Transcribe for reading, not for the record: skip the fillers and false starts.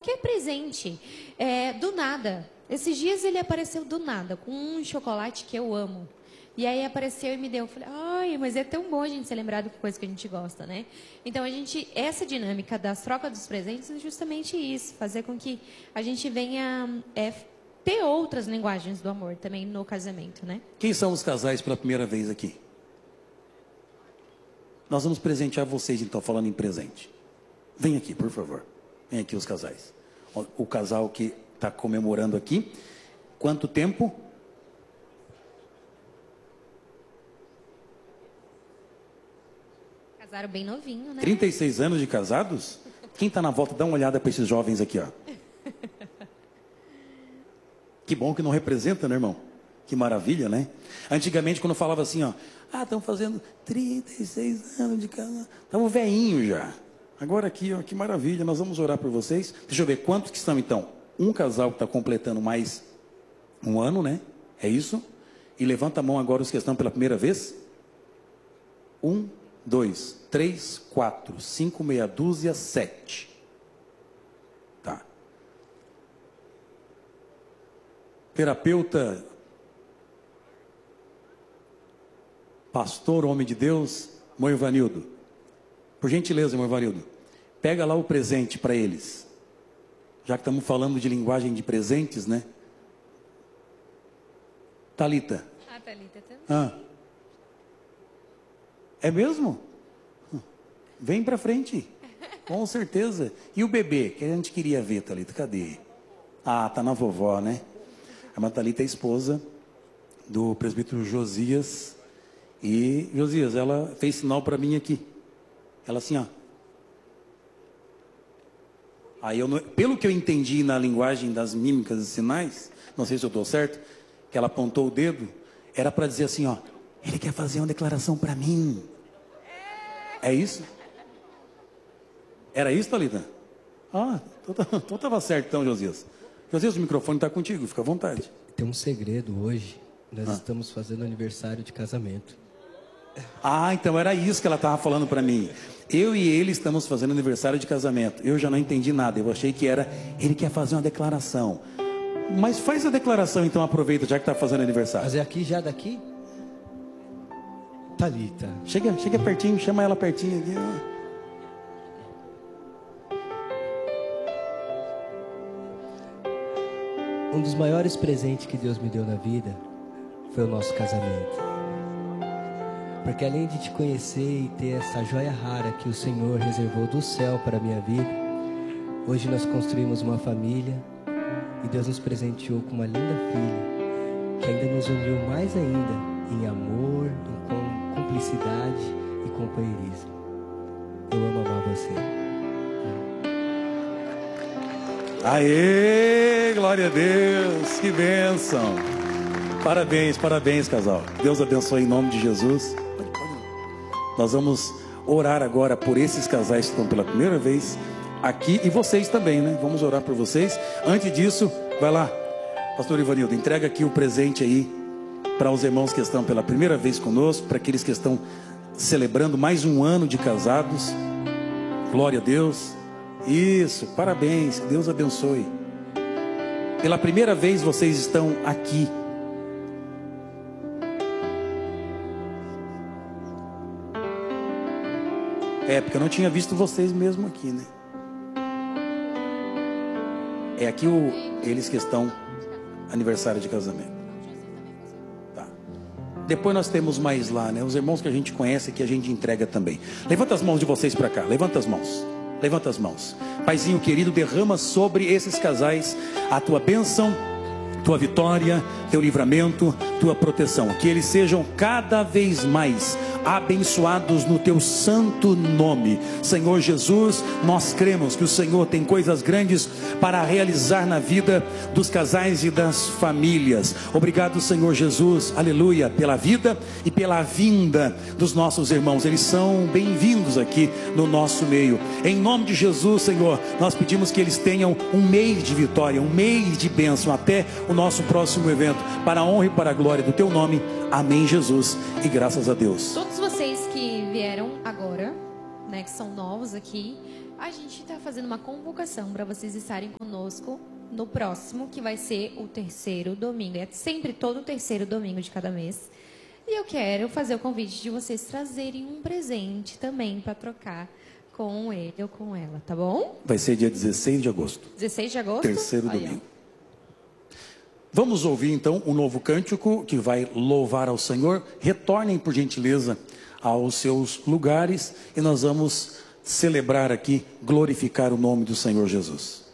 qualquer presente, do nada. Esses dias ele apareceu do nada, com um chocolate que eu amo. E aí apareceu e me deu. Eu falei, ai, mas é tão bom a gente ser lembrado com coisa que a gente gosta, né? Então, essa dinâmica das trocas dos presentes é justamente isso. Fazer com que a gente venha ter outras linguagens do amor também no casamento, né? Quem são os casais pela primeira vez aqui? Nós vamos presentear vocês, então, falando em presente. Vem aqui, por favor. Vem aqui os casais. O casal que está comemorando aqui. Quanto tempo? Casaram bem novinho, né? 36 anos de casados? Quem está na volta, dá uma olhada para esses jovens aqui, ó. Que bom que não representa, né, irmão? Que maravilha, né? Antigamente, quando falava assim, ó, estão fazendo 36 anos de casado. Estavam velhinho já. Agora aqui, ó, que maravilha, nós vamos orar por vocês. Deixa eu ver, quantos que estão, então? Um casal que está completando mais um ano, né? É isso? E levanta a mão agora os que estão pela primeira vez. 1, 2, 3, 4, 5, meia dúzia, 7. Tá. Terapeuta, pastor, homem de Deus, irmão Ivanildo. Por gentileza, irmão Ivanildo, pega lá o presente para eles. Já que estamos falando de linguagem de presentes, né? Thalita. Thalita também. É mesmo? Vem para frente. Com certeza. E o bebê, que a gente queria ver, Thalita, cadê? Tá na vovó, né? A Thalita é esposa do presbítero Josias. E, Josias, ela fez sinal para mim aqui. Ela assim, ó. Aí, pelo que eu entendi na linguagem das mímicas e sinais, não sei se eu estou certo, que ela apontou o dedo, era para dizer assim, ó, ele quer fazer uma declaração para mim. É isso? Era isso, Thalita? Então estava certo, então, Josias. Josias, o microfone está contigo, fica à vontade. Tem um segredo hoje. Nós estamos fazendo aniversário de casamento. Então era isso que ela estava falando para mim. Eu e ele estamos fazendo aniversário de casamento. Eu já não entendi nada. Eu achei que era, ele quer fazer uma declaração. Mas faz a declaração, então, aproveita, já que está fazendo aniversário. Fazer aqui, já daqui? Thalita. Chega pertinho, chama ela pertinho aqui. Um dos maiores presentes que Deus me deu na vida foi o nosso casamento. Porque além de te conhecer e ter essa joia rara que o Senhor reservou do céu para a minha vida, hoje nós construímos uma família e Deus nos presenteou com uma linda filha que ainda nos uniu mais ainda em amor, em cumplicidade e companheirismo. Eu amo amar você. Aê, glória a Deus, que bênção. Parabéns, casal. Deus abençoe em nome de Jesus. Nós vamos orar agora por esses casais que estão pela primeira vez aqui e vocês também, né? Vamos orar por vocês. Antes disso, vai lá, pastor Ivanildo, entrega aqui o presente aí para os irmãos que estão pela primeira vez conosco, para aqueles que estão celebrando mais um ano de casados. Glória a Deus. Isso, parabéns, que Deus abençoe. Pela primeira vez vocês estão aqui. Porque eu não tinha visto vocês mesmo aqui, né? É aqui eles que estão aniversário de casamento. Tá. Depois nós temos mais lá, né? Os irmãos que a gente conhece que a gente entrega também. Levanta as mãos de vocês para cá. Levanta as mãos. Levanta as mãos. Paizinho querido, derrama sobre esses casais a tua bênção, tua vitória, teu livramento, tua proteção. Que eles sejam cada vez mais abençoados no teu santo nome. Senhor Jesus, nós cremos que o Senhor tem coisas grandes para realizar na vida dos casais e das famílias. Obrigado, Senhor Jesus, aleluia, pela vida e pela vinda dos nossos irmãos. Eles são bem-vindos aqui no nosso meio. Em nome de Jesus, Senhor, nós pedimos que eles tenham um mês de vitória, um mês de bênção até o nosso próximo evento, para a honra e para a glória do teu nome. Amém, Jesus, e graças a Deus. Todos vocês que vieram agora, né, que são novos aqui, A gente está fazendo uma convocação para vocês estarem conosco no próximo, que vai ser o terceiro domingo. É sempre todo o terceiro domingo de cada mês. E eu quero fazer o convite de vocês trazerem um presente também para trocar com ele ou com ela, tá bom? Vai ser dia 16 de agosto. 16 de agosto? Terceiro Aí, domingo. Vamos ouvir então um novo cântico que vai louvar ao Senhor. Retornem, por gentileza, aos seus lugares e nós vamos celebrar aqui, glorificar o nome do Senhor Jesus.